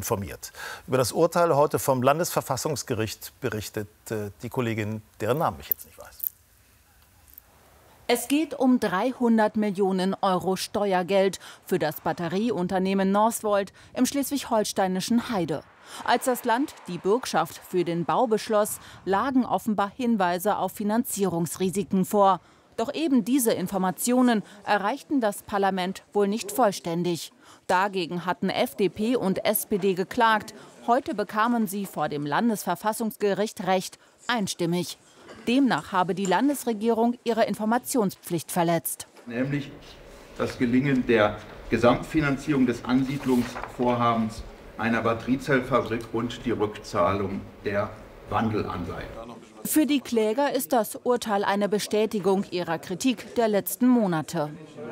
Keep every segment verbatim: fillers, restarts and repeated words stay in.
informiert. Über das Urteil heute vom Landesverfassungsgericht berichtet äh, die Kollegin, deren Namen ich jetzt nicht weiß. Es geht um dreihundert Millionen Euro Steuergeld für das Batterieunternehmen Northvolt im schleswig-holsteinischen Heide. Als das Land die Bürgschaft für den Bau beschloss, lagen offenbar Hinweise auf Finanzierungsrisiken vor. Doch eben diese Informationen erreichten das Parlament wohl nicht vollständig. Dagegen hatten F D P und S P D geklagt. Heute bekamen sie vor dem Landesverfassungsgericht Recht, einstimmig. Demnach habe die Landesregierung ihre Informationspflicht verletzt. Nämlich das Gelingen der Gesamtfinanzierung des Ansiedlungsvorhabens einer Batteriezellfabrik und die Rückzahlung der Wandelanleihen. Für die Kläger ist das Urteil eine Bestätigung ihrer Kritik der letzten Monate.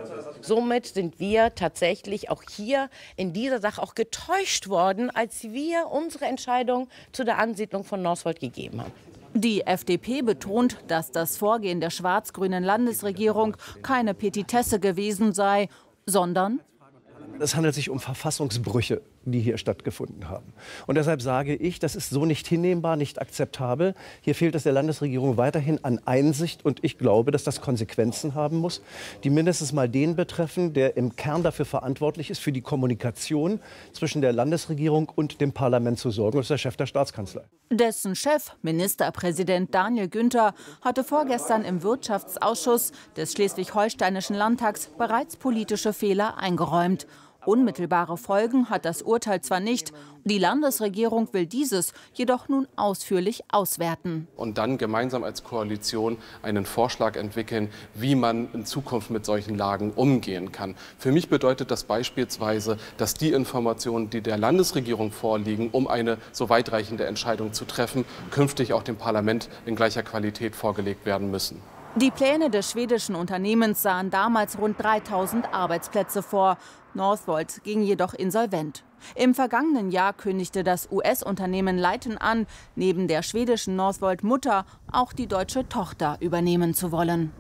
Somit sind wir tatsächlich auch hier in dieser Sache auch getäuscht worden, als wir unsere Entscheidung zu der Ansiedlung von Northvolt gegeben haben. Die F D P betont, dass das Vorgehen der schwarz-grünen Landesregierung keine Petitesse gewesen sei, sondern es handelt sich um Verfassungsbrüche, die hier stattgefunden haben. Und deshalb sage ich, das ist so nicht hinnehmbar, nicht akzeptabel. Hier fehlt es der Landesregierung weiterhin an Einsicht. Und ich glaube, dass das Konsequenzen haben muss, die mindestens mal den betreffen, der im Kern dafür verantwortlich ist, für die Kommunikation zwischen der Landesregierung und dem Parlament zu sorgen. Das ist der Chef der Staatskanzlei. Dessen Chef, Ministerpräsident Daniel Günther, hatte vorgestern im Wirtschaftsausschuss des Schleswig-Holsteinischen Landtags bereits politische Fehler eingeräumt. Unmittelbare Folgen hat das Urteil zwar nicht, die Landesregierung will dieses jedoch nun ausführlich auswerten. Und dann gemeinsam als Koalition einen Vorschlag entwickeln, wie man in Zukunft mit solchen Lagen umgehen kann. Für mich bedeutet das beispielsweise, dass die Informationen, die der Landesregierung vorliegen, um eine so weitreichende Entscheidung zu treffen, künftig auch dem Parlament in gleicher Qualität vorgelegt werden müssen. Die Pläne des schwedischen Unternehmens sahen damals rund dreitausend Arbeitsplätze vor. Northvolt ging jedoch insolvent. Im vergangenen Jahr kündigte das U S-Unternehmen Leighton an, neben der schwedischen Northvolt-Mutter auch die deutsche Tochter übernehmen zu wollen.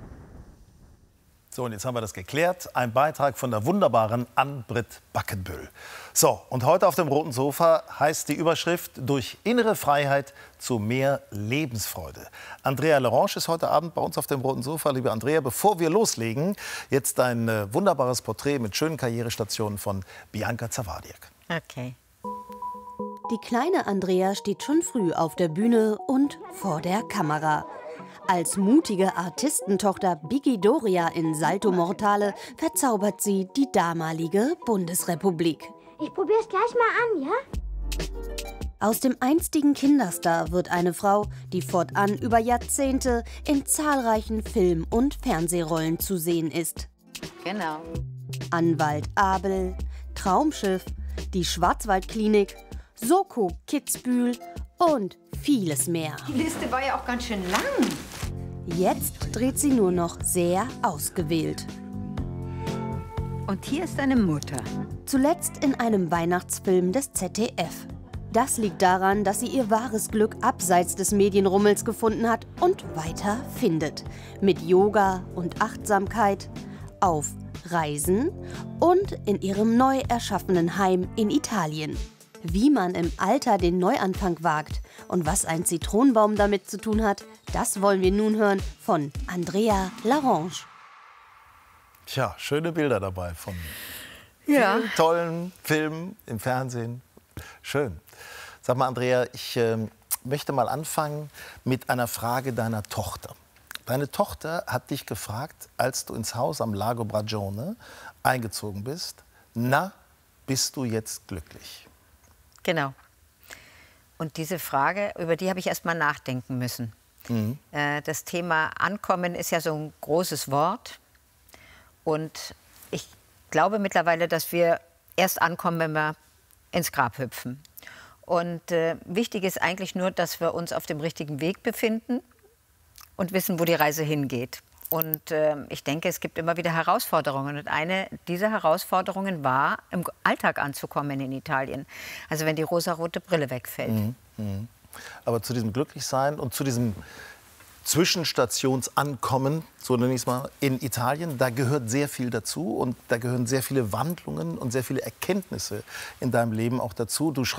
So, und jetzt haben wir das geklärt. Ein Beitrag von der wunderbaren Ann-Britt Backenbüll. So, und heute auf dem roten Sofa heißt die Überschrift Durch innere Freiheit zu mehr Lebensfreude. Andrea Larange ist heute Abend bei uns auf dem roten Sofa. Liebe Andrea, bevor wir loslegen, jetzt ein äh, wunderbares Porträt mit schönen Karrierestationen von Bianca Zawadiak. Okay. Die kleine Andrea steht schon früh auf der Bühne und vor der Kamera. Als mutige Artistentochter Biggie Doria in Salto Mortale verzaubert sie die damalige Bundesrepublik. Ich probier's gleich mal an, ja? Aus dem einstigen Kinderstar wird eine Frau, die fortan über Jahrzehnte in zahlreichen Film- und Fernsehrollen zu sehen ist. Genau. Anwalt Abel, Traumschiff, die Schwarzwaldklinik, Soko Kitzbühel und vieles mehr. Die Liste war ja auch ganz schön lang. Jetzt dreht sie nur noch sehr ausgewählt. Und hier ist deine Mutter. Zuletzt in einem Weihnachtsfilm des Z D F. Das liegt daran, dass sie ihr wahres Glück abseits des Medienrummels gefunden hat und weiter findet. Mit Yoga und Achtsamkeit, auf Reisen und in ihrem neu erschaffenen Heim in Italien. Wie man im Alter den Neuanfang wagt und was ein Zitronenbaum damit zu tun hat, das wollen wir nun hören von Andrea Larange. Tja, schöne Bilder dabei von Ja. vielen tollen Filmen im Fernsehen. Schön. Sag mal, Andrea, ich äh, möchte mal anfangen mit einer Frage deiner Tochter. Deine Tochter hat dich gefragt, als du ins Haus am Lago Bragione eingezogen bist, na, bist du jetzt glücklich? Genau. Und diese Frage, über die habe ich erst mal nachdenken müssen. Mhm. Äh, das Thema Ankommen ist ja so ein großes Wort. Und ich glaube mittlerweile, dass wir erst ankommen, wenn wir ins Grab hüpfen. Und äh, wichtig ist eigentlich nur, dass wir uns auf dem richtigen Weg befinden und wissen, wo die Reise hingeht. Und äh, ich denke, es gibt immer wieder Herausforderungen. Und eine dieser Herausforderungen war, im Alltag anzukommen in Italien. Also wenn die rosarote Brille wegfällt. Mhm. Mhm. Aber zu diesem Glücklichsein und zu diesem Zwischenstationsankommen, so nenne ich es mal, in Italien, da gehört sehr viel dazu. Und da gehören sehr viele Wandlungen und sehr viele Erkenntnisse in deinem Leben auch dazu. Du